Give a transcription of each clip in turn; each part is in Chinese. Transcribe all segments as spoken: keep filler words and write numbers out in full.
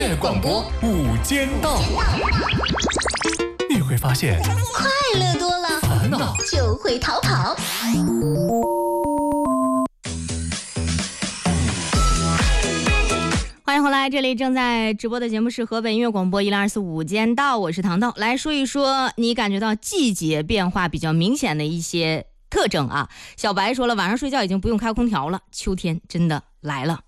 广播午间到，你会发现快乐多了， 烦恼就会逃跑。 欢迎回来，这里正在直播的节目是河北音乐广播一零二四午间到，我是糖豆，来说一说你感觉到季节变化比较明显的一些特征啊。小白说了，晚上睡觉已经不用开空调了，秋天真的来了。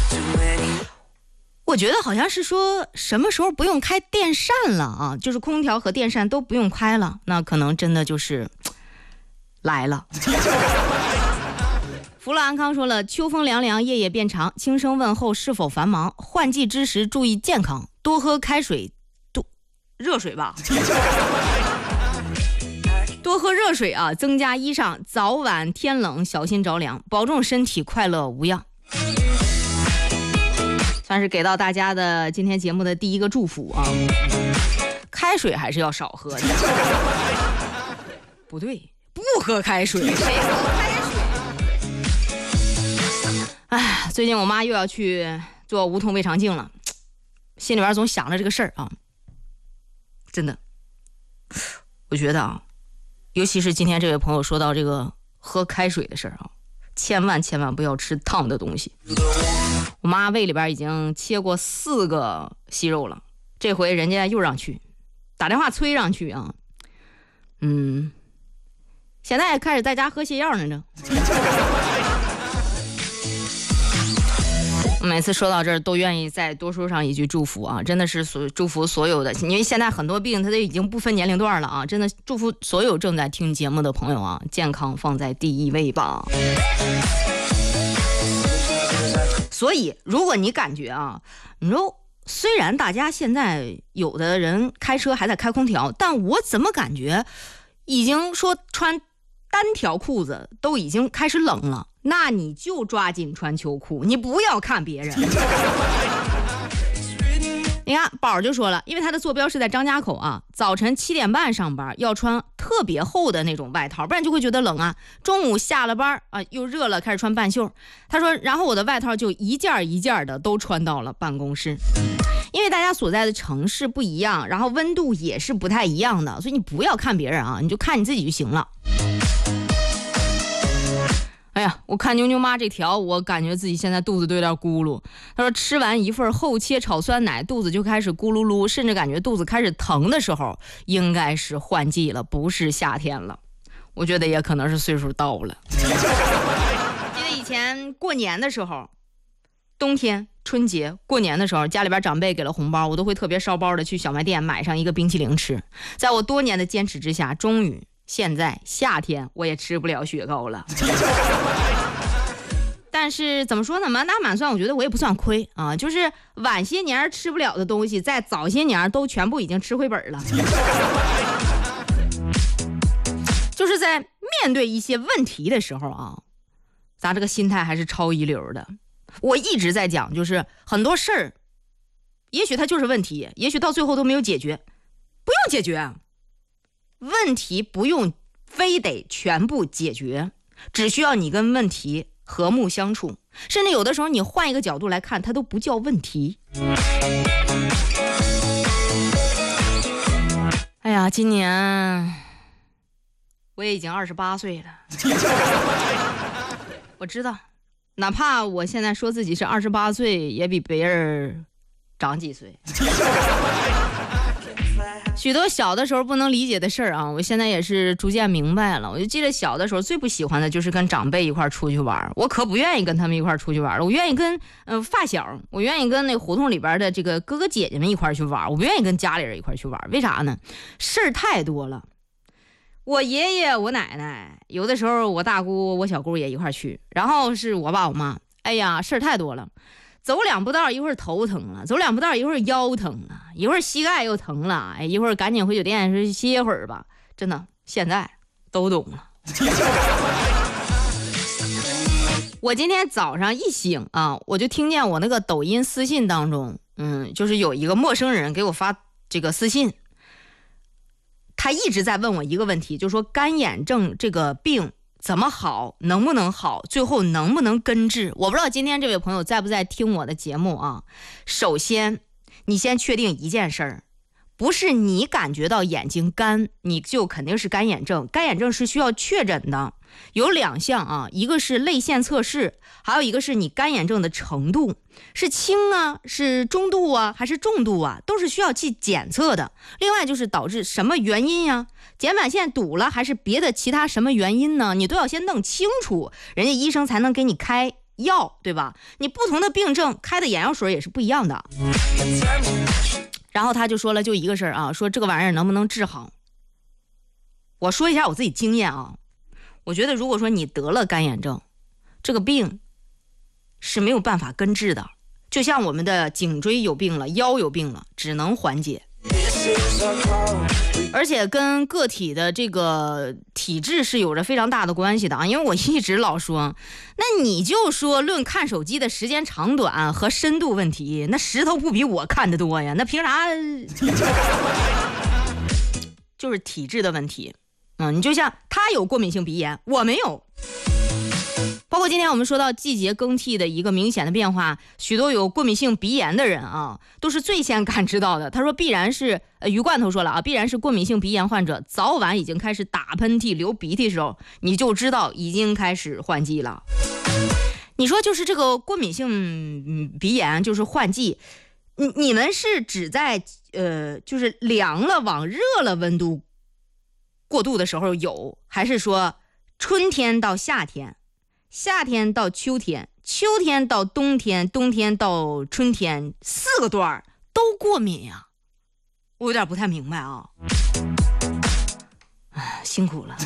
我觉得好像是说什么时候不用开电扇了啊，就是空调和电扇都不用开了，那可能真的就是来了。福乐安康说了，秋风凉凉，夜夜变长，轻声问候是否繁忙，换季之时注意健康，多喝开水，多热水吧，多喝热水啊，增加衣裳，早晚天冷小心着凉，保重身体，快乐无恙。算是给到大家的今天节目的第一个祝福啊，开水还是要少喝的。不对，不喝开水，谁喝开水？哎，最近我妈又要去做无痛胃肠镜了，心里边总想着这个事儿啊。真的，我觉得啊，尤其是今天这位朋友说到这个喝开水的事儿啊，千万千万不要吃烫的东西。我妈胃里边已经切过四个息肉了，这回人家又让去，打电话催让去啊。嗯，现在开始在家喝泻药呢。每次说到这儿都愿意再多说上一句祝福啊，真的是所祝福所有的，因为现在很多病它都已经不分年龄段了啊，真的祝福所有正在听节目的朋友啊，健康放在第一位吧。所以如果你感觉啊，你说虽然大家现在有的人开车还在开空调，但我怎么感觉已经说穿单条裤子都已经开始冷了，那你就抓紧穿秋裤，你不要看别人。你看宝就说了，因为他的坐标是在张家口啊，早晨七点半上班要穿特别厚的那种外套，不然就会觉得冷啊。中午下了班啊又热了，开始穿半袖。他说然后我的外套就一件一件的都穿到了办公室。因为大家所在的城市不一样，然后温度也是不太一样的，所以你不要看别人啊，你就看你自己就行了。哎呀，我看妞妞妈这条，我感觉自己现在肚子都有点咕噜。她说吃完一份厚切炒酸奶，肚子就开始咕噜噜，甚至感觉肚子开始疼的时候，应该是换季了，不是夏天了。我觉得也可能是岁数到了。记得以前过年的时候，冬天春节过年的时候，家里边长辈给了红包，我都会特别烧包的去小卖店买上一个冰淇淋吃。在我多年的坚持之下，终于现在夏天我也吃不了雪糕了。但是怎么说呢，满打满算我觉得我也不算亏啊，就是晚些年吃不了的东西，在早些年都全部已经吃回本了。就是在面对一些问题的时候啊，咱这个心态还是超一流的。我一直在讲，就是很多事儿也许它就是问题，也许到最后都没有解决，不用解决，问题不用非得全部解决，只需要你跟问题和睦相处，甚至有的时候你换一个角度来看，它都不叫问题。哎呀，今年我也已经二十八岁了。我知道哪怕我现在说自己是二十八岁，也比别人长几岁。许多小的时候不能理解的事儿啊，我现在也是逐渐明白了。我就记得小的时候最不喜欢的就是跟长辈一块出去玩，我可不愿意跟他们一块出去玩了。我愿意跟呃发小，我愿意跟那胡同里边的这个哥哥姐姐们一块去玩，我不愿意跟家里人一块去玩。为啥呢？事儿太多了。我爷爷我奶奶，有的时候我大姑我小姑也一块去，然后是我爸我妈，哎呀事儿太多了，走两步道一会儿头疼了，走两步道一会儿腰疼了，一会儿膝盖又疼了，哎，一会儿赶紧回酒店说歇会儿吧。真的现在都懂了。我今天早上一醒啊，我就听见我那个抖音私信当中，嗯，就是有一个陌生人给我发这个私信，他一直在问我一个问题，就是说干眼症这个病怎么好，能不能好，最后能不能根治。我不知道今天这位朋友在不在听我的节目啊。首先你先确定一件事儿，不是你感觉到眼睛干，你就肯定是干眼症。干眼症是需要确诊的，有两项啊，一个是泪腺测试，还有一个是你干眼症的程度，是轻啊，是中度啊，还是重度啊，都是需要去检测的。另外就是导致什么原因呀、啊？睑板腺堵了，还是别的其他什么原因呢？你都要先弄清楚，人家医生才能给你开药，对吧？你不同的病症开的眼药水也是不一样的。然后他就说了，就一个事儿啊，说这个玩意儿能不能治好？我说一下我自己经验啊，我觉得如果说你得了干眼症，这个病是没有办法根治的，就像我们的颈椎有病了，腰有病了，只能缓解。而且跟个体的这个体质是有着非常大的关系的啊，因为我一直老说，那你就说论看手机的时间长短和深度问题，那石头不比我看得多呀，那凭啥？就是体质的问题。嗯，你就像他有过敏性鼻炎，我没有。包括今天我们说到季节更替的一个明显的变化，许多有过敏性鼻炎的人啊，都是最先感知到的。他说必然是呃，鱼罐头说了啊，必然是过敏性鼻炎患者早晚已经开始打喷嚏、流鼻涕的时候，你就知道已经开始换季了。你说就是这个过敏性鼻炎就是换季，你你们是指在呃，就是凉了往热了温度过渡的时候有，还是说春天到夏天？夏天到秋天，秋天到冬天，冬天到春天，四个段都过敏呀、啊，我有点不太明白啊。唉，辛苦了。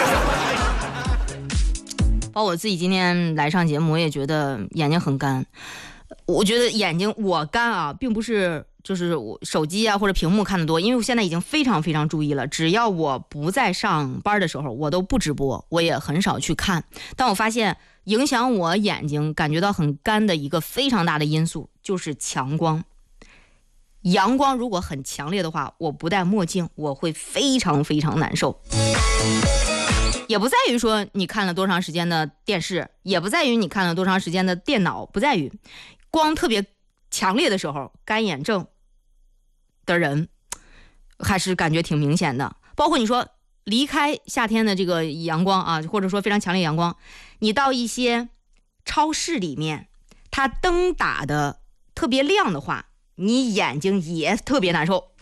包括我自己今天来上节目，我也觉得眼睛很干。我觉得眼睛我干啊，并不是就是我手机啊或者屏幕看得多，因为我现在已经非常非常注意了，只要我不在上班的时候，我都不直播，我也很少去看。但我发现影响我眼睛感觉到很干的一个非常大的因素就是强光。阳光如果很强烈的话，我不戴墨镜我会非常非常难受。也不在于说你看了多长时间的电视，也不在于你看了多长时间的电脑，不在于光特别强烈的时候，干眼症的人还是感觉挺明显的。包括你说离开夏天的这个阳光啊，或者说非常强烈阳光，你到一些超市里面，它灯打的特别亮的话，你眼睛也特别难受。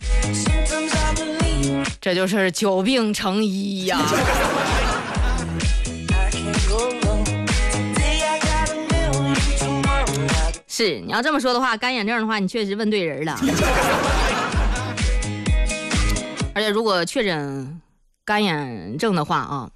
这就是久病成医呀、啊。是，你要这么说的话，干眼症的话，你确实问对人了。而且如果确诊干眼症的话啊，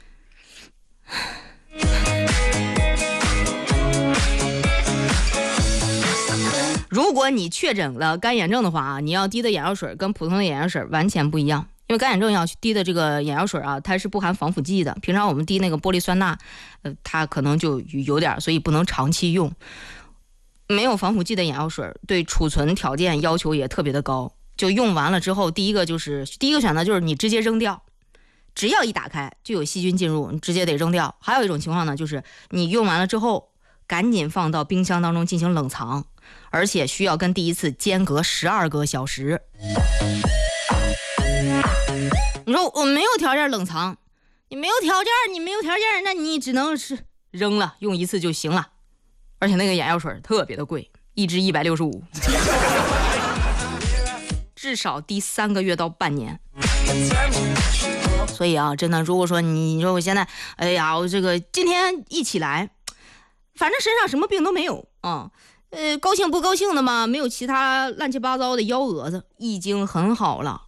如果你确诊了干眼症的话啊，你要滴的眼药水跟普通的眼药水完全不一样。因为干眼症要滴的这个眼药水啊，它是不含防腐剂的。平常我们滴那个玻璃酸钠，呃，它可能就有点，所以不能长期用。没有防腐剂的眼药水对储存条件要求也特别的高，就用完了之后，第一个就是第一个选择就是你直接扔掉，只要一打开就有细菌进入，你直接得扔掉。还有一种情况呢，就是你用完了之后赶紧放到冰箱当中进行冷藏，而且需要跟第一次间隔十二个小时。你说我没有条件冷藏，你没有条件，你没有条件，那你只能是扔了，用一次就行了。而且那个眼药水特别的贵，一支一百六十五，至少滴三个月到半年。所以啊，真的，如果说你你说我现在，哎呀，我这个今天一起来，反正身上什么病都没有啊，呃，高兴不高兴的嘛，没有其他乱七八糟的幺蛾子，已经很好了。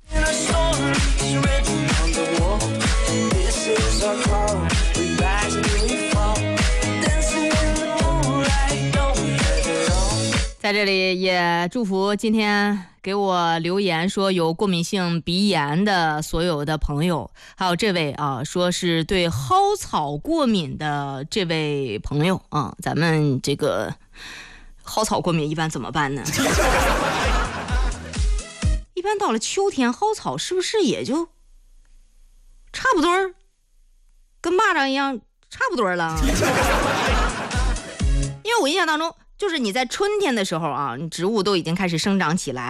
在这里也祝福今天给我留言说有过敏性鼻炎的所有的朋友，还有这位啊说是对蒿草过敏的这位朋友啊，咱们这个蒿草过敏一般怎么办呢？一般到了秋天，蒿草是不是也就差不多跟蚂蚱一样差不多了？因为我印象当中就是你在春天的时候啊，植物都已经开始生长起来。